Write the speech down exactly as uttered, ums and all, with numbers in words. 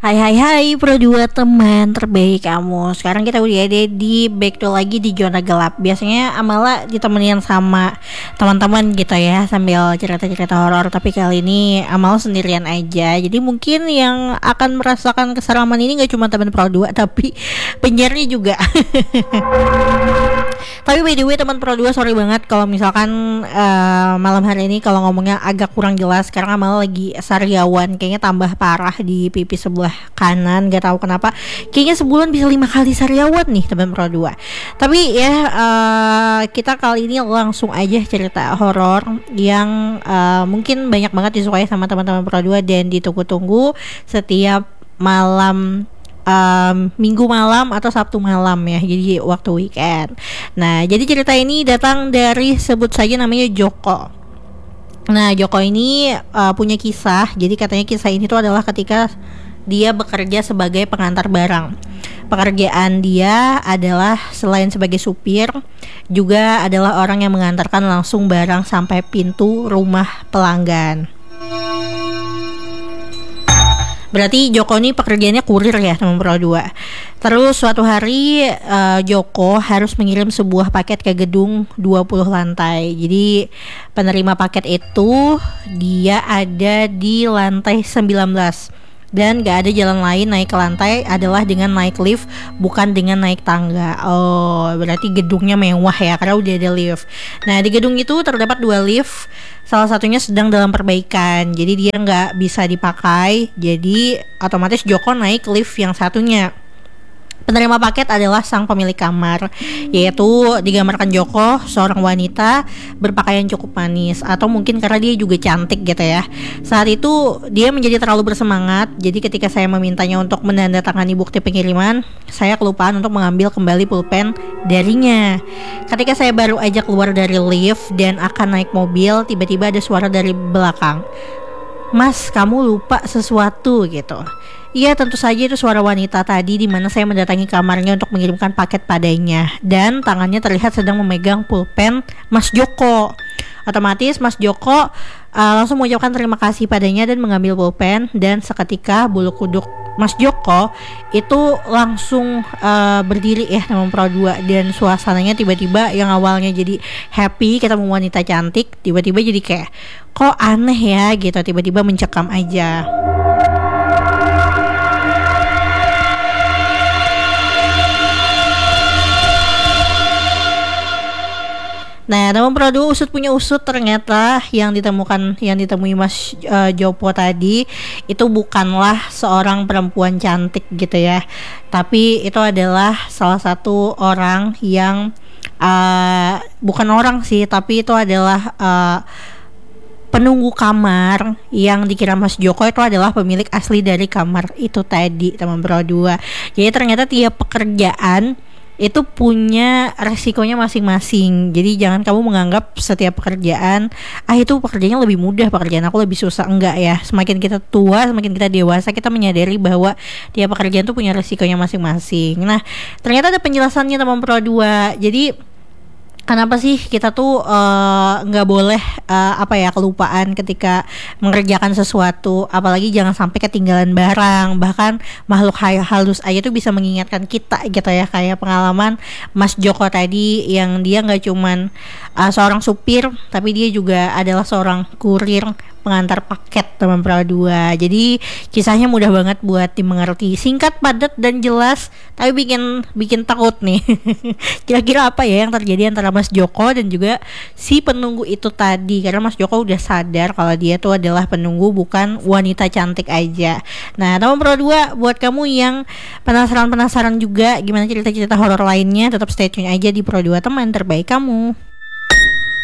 Hai hai hai Pro dua teman terbaik kamu. Sekarang kita udah ada di back to lagi di zona gelap. Biasanya Amala ditemenin sama teman-teman gitu ya, sambil cerita-cerita horor. Tapi kali ini Amala sendirian aja. Jadi mungkin yang akan merasakan keseraman ini gak cuma teman Pro dua, tapi penyiarnya juga. Tapi by the way teman Pro dua, sorry banget kalau misalkan uh, malam hari ini kalau ngomongnya agak kurang jelas. Karena Amala lagi sariawan, kayaknya tambah parah di pipi sebelah kanan, gak tahu kenapa. Kayaknya sebulan bisa lima kali sariawan nih teman Pro dua. Tapi ya uh, kita kali ini langsung aja cerita horor yang uh, mungkin banyak banget disukai sama teman-teman Pro dua dan ditunggu-tunggu setiap malam Um, Minggu malam atau Sabtu malam ya, jadi waktu weekend. Nah, jadi cerita ini datang dari, sebut saja namanya Joko. Nah, Joko ini uh, punya kisah. Jadi katanya kisah ini tuh adalah ketika dia bekerja sebagai pengantar barang. Pekerjaan dia adalah selain sebagai supir, juga adalah orang yang mengantarkan langsung barang sampai pintu rumah pelanggan. Berarti Joko ini pekerjaannya kurir ya teman Pro dua. Terus suatu hari uh, Joko harus mengirim sebuah paket ke gedung dua puluh lantai. Jadi penerima paket itu dia ada di lantai sembilan belas. Dan gak ada jalan lain naik ke lantai adalah dengan naik lift, bukan dengan naik tangga. Oh, berarti gedungnya mewah ya, karena udah ada lift. Nah, di gedung itu terdapat dua lift. Salah satunya sedang dalam perbaikan, jadi dia gak bisa dipakai. Jadi otomatis Joko naik lift yang satunya. Penerima paket adalah sang pemilik kamar, yaitu digambarkan Joko, seorang wanita berpakaian cukup manis, atau mungkin karena dia juga cantik gitu ya. Saat itu dia menjadi terlalu bersemangat, jadi ketika saya memintanya untuk menandatangani bukti pengiriman, saya kelupaan untuk mengambil kembali pulpen darinya. Ketika saya baru aja keluar dari lift dan akan naik mobil, tiba-tiba ada suara dari belakang, "Mas, kamu lupa sesuatu," gitu. Iya, tentu saja itu suara wanita tadi di mana saya mendatangi kamarnya untuk mengirimkan paket padanya, dan tangannya terlihat sedang memegang pulpen Mas Joko. Otomatis Mas Joko uh, langsung mengucapkan terima kasih padanya dan mengambil pulpen, dan seketika bulu kuduk Mas Joko itu langsung uh, berdiri ya teman Pro dua, dan suasananya tiba-tiba yang awalnya jadi happy ketemu wanita cantik, tiba-tiba jadi kayak kok aneh ya gitu, tiba-tiba mencekam aja. Nah, teman Pro dua, usut punya usut, ternyata yang ditemukan yang ditemui Mas uh, Joko tadi itu bukanlah seorang perempuan cantik gitu ya, tapi itu adalah salah satu orang yang uh, bukan orang sih, tapi itu adalah uh, penunggu kamar yang dikira Mas Joko itu adalah pemilik asli dari kamar itu tadi teman Pro dua. Jadi ternyata tiap pekerjaan itu punya resikonya masing-masing. Jadi jangan kamu menganggap setiap pekerjaan ah itu pekerjaannya lebih mudah, pekerjaan aku lebih susah. Enggak ya. Semakin kita tua, semakin kita dewasa, kita menyadari bahwa tiap pekerjaan itu punya resikonya masing-masing. Nah, ternyata ada penjelasannya teman Pro dua. Jadi kenapa sih kita tuh nggak uh, boleh uh, apa ya kelupaan ketika mengerjakan sesuatu, apalagi jangan sampai ketinggalan barang. Bahkan makhluk halus aja tuh bisa mengingatkan kita gitu ya, kayak pengalaman Mas Joko tadi yang dia nggak cuman uh, seorang supir, tapi dia juga adalah seorang kurir pengantar paket teman Pro dua. Jadi kisahnya mudah banget buat dimengerti, singkat, padat, dan jelas, tapi bikin bikin takut nih. Kira-kira apa ya yang terjadi antara Mas Joko dan juga si penunggu itu tadi? Karena Mas Joko udah sadar kalau dia tuh adalah penunggu, bukan wanita cantik aja. Nah, teman Pro dua, buat kamu yang penasaran-penasaran juga gimana cerita-cerita horor lainnya, tetap stay tune aja di Pro dua, teman terbaik kamu.